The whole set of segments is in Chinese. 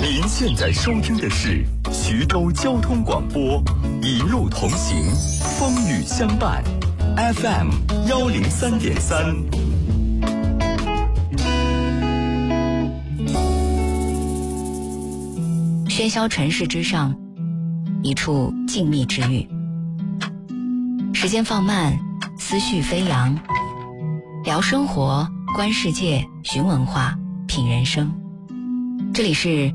您现在收听的是徐州交通广播，一路同行，风雨相伴 ，FM 103.3。 喧嚣尘世之上，一处静谧之域。时间放慢，思绪飞扬，聊生活，观世界，寻文化，品人生。这里是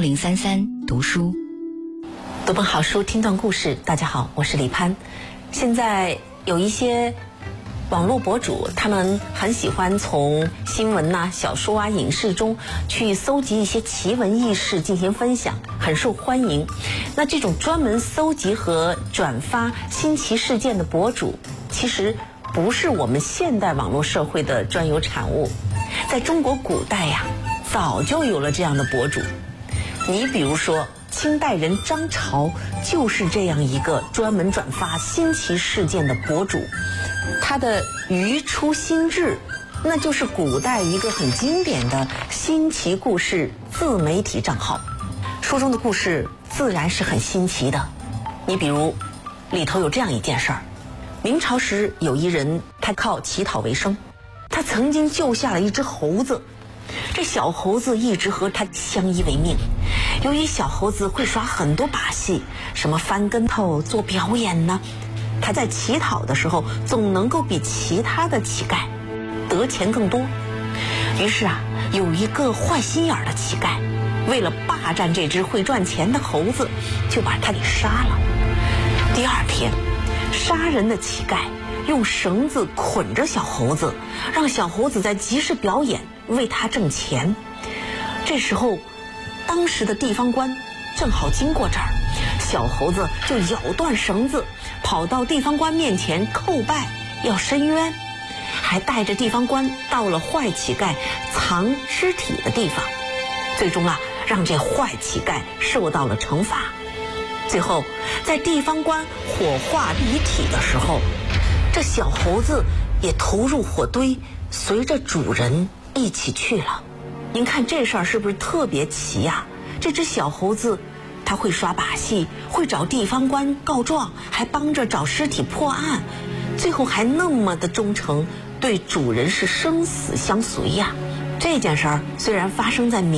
1033读书， 读本好书，听段故事。大家好，我是李攀。现在有一些网络博主，他们很喜欢从新闻啊、小说啊、影视中去搜集一些奇闻异事进行分享，很受欢迎。那这种专门搜集和转发新奇事件的博主，其实不是我们现代网络社会的专有产物，在中国古代呀，早就有了这样的博主。你比如说清代人张潮就是这样一个专门转发新奇事件的博主，他的余出新志，那就是古代一个很经典的新奇故事自媒体账号。书中的故事自然是很新奇的，你比如里头有这样一件事儿：明朝时有一人，他靠乞讨为生，他曾经救下了一只猴子，这小猴子一直和他相依为命。由于小猴子会耍很多把戏，什么翻跟头、做表演呢，他在乞讨的时候总能够比其他的乞丐得钱更多。于是啊，有一个坏心眼的乞丐，为了霸占这只会赚钱的猴子，就把他给杀了。第二天，杀人的乞丐用绳子捆着小猴子，让小猴子在集市表演，为他挣钱。这时候当时的地方官正好经过这儿，小猴子就咬断绳子，跑到地方官面前叩拜，要申冤，还带着地方官到了坏乞丐藏尸体的地方，最终啊，让这坏乞丐受到了惩罚。最后在地方官火化遗体的时候，这小猴子也投入火堆，随着主人一起去了。您看这事儿是不是特别奇呀？这只小猴子他会耍把戏，会找地方官告状，还帮着找尸体破案，最后还那么的忠诚，对主人是生死相随呀。这件事儿虽然发生在